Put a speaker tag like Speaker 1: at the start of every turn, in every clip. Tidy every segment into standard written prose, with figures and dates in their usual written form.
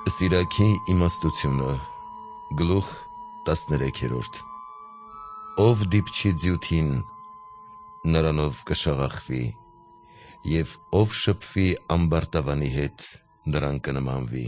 Speaker 1: Սիրակի իմաստությունը գլուխ 13-րդ Ով դիպչի ձյութին նրանով կշաղախվի և ով շփվի ամբարտավանի հետ նրան կնմանվի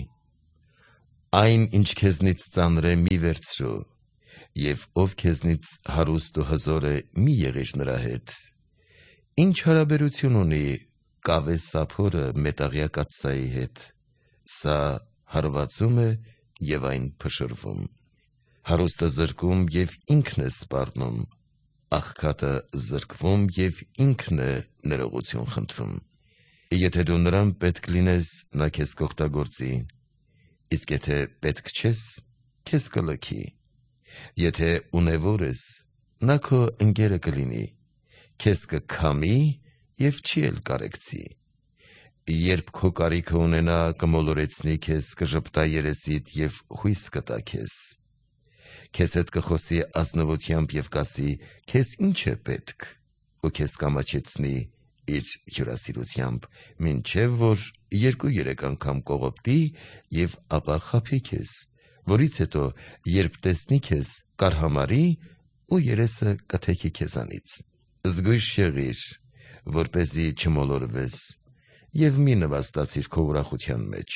Speaker 1: Այն ինչ քեզնից ծանր է մի վերցրու և ով քեզնից հարուստ ու հզոր է մի եղիր նրա հետ Ինչ հարաբերություն ունի կավե սափորը մետաղյա կաթսայի հետ Սա հարվածում է և այն փշրվում Հարուստը զրկում և ինքն է սպառնում Աղքատը զրկվում և ինքն է ներողություն խնդրում Եթե դու նրան պետք լինես, նա քեզ կօգտագործի Իսկ եթե պետք չես, քեզ կլքի Եթե ունևոր ես, նա քո ընկերը կլինի Քեզ կքամի և չի էլ կարեկցի Երբ քո կարիքը ունենա, կմոլորեցնի քեզ, կժպտա երեսիդ և հույս կտա քեզ Քեզ հետ կխոսի ազնվությամբ և կասի, քեզ ինչ է պետք ու քեզ կամաչեցնի իր հյուրասիրությամբ, մինչև որ 2-3 անգամ կողոպտի և ապա խաբի քեզ, որից հետո, երբ տեսնի քեզ, կարհամարի ու երեսը կթեքի քեզանից Զգույշ եղիր, որպեսզի չմոլորվես և մի նվաստացիր քո ուրախության մեջ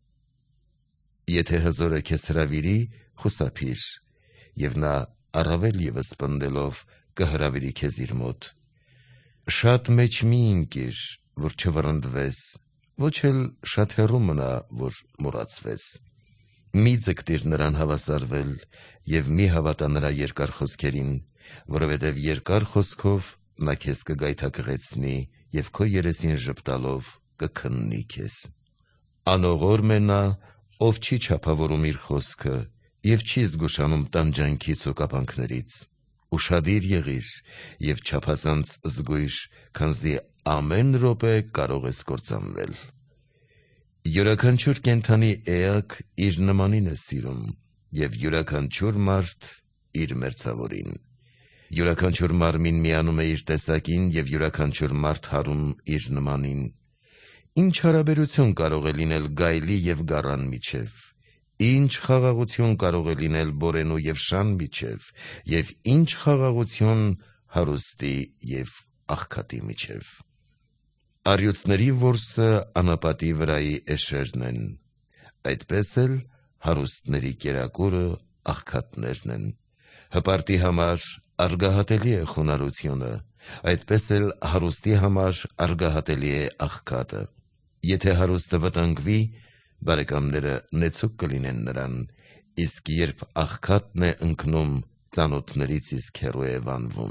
Speaker 1: Եթե հզորը քեզ հրավիրի, խուսափիր և նա առավել ևս պնդելով կհրավիրի քեզ իր մոտ Շատ մեջ մի ընկիր, որ չվռնդվես, ոչ էլ շատ հեռու մնա, որ մոռացվես Մի ձգտիր նրան հավասարվել և մի հավատա նրա երկար խոսքերին, որովհետև երկար խոսքով նա քեզ կգայթակղեցնի և քո երեսին ժպտալով կքննի քեզ Անողորմ է նա, ով չի չափավորում իր խոսքը և չի զգուշանում տանջանքից ու կապանքներից Ուշադիր եղիր և չափազանց զգույշ, քանզի ամեն րոպե կարող ես կործանվել Յուրաքանչյուր կենդանի էակ իր նմանին է սիրում և յուրաքանչյուր մարդ իր մերձավորին Յուրաքանչյուր մարմին միանում է իր տեսակին և յուրաքանչյուր մարդ հարում իր նմանին Ինչ հարաբերություն կարող է լինել գայլի և գառան միջև Ինչ խաղաղություն կարող է լինել բորենու և շան միջև և ինչ խաղաղություն հարուստի և աղքատի միջև Առյուծների որսը անապատի վրայի էշերն են Այդպես էլ հարուստների կերակուրը աղքատներն են Հպարտի համար արգահատելի է խոնարհությունը Այդպես էլ հարուստի համար արգահատելի է աղքատը Եթե հարուստը վտանգվի, բարեկամները նեցուկ կլինեն նրան Իսկ երբ աղքատն է ընկնում, ծանոթներից իսկ հեռու է վանվում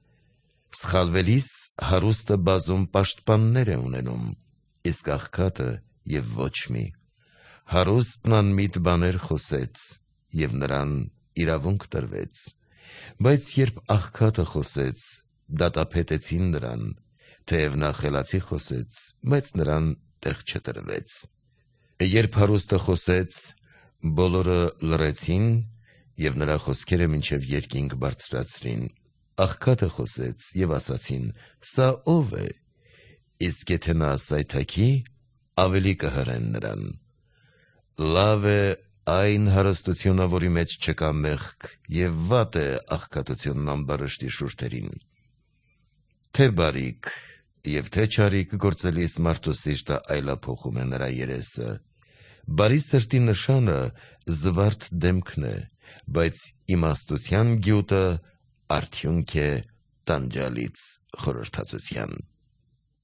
Speaker 1: Սխալվելիս հարուստը բազում պաշտպաններ է ունենում Իսկ աղքատը և ոչ մի Հարուստն անմիտ բաներ խոսեց և նրան իրավունք տրվեց Բայց երբ աղքատը խոսեց, դատապետեցին նրան Թեև նա խելացի խոսեց, բայց նրան տեղ չտրվեց Երբ հարուստը խոսեց, բոլորը լռեցին և նրա խոսքերը մինչև երկինք բարձրացրին Աղքատը խոսեց և ասացին. Սա ո՞վ է, իսկ եթե նա սայթաքի, ավելի կհրեն նրան Լավ է այն հարստությունը, որի մեջ չկա մեղք և վատ է աղքատությունն ամբարշտի շուրթերին Թե բարիք և թե չարիք գործելիս մարդու սիրտը այլափոխում է նրա երեսը Բարի սրտի նշանը զվարթ դեմքն է, բայց իմաստության գյուտը արդյունք է տանջալից խորհրդածության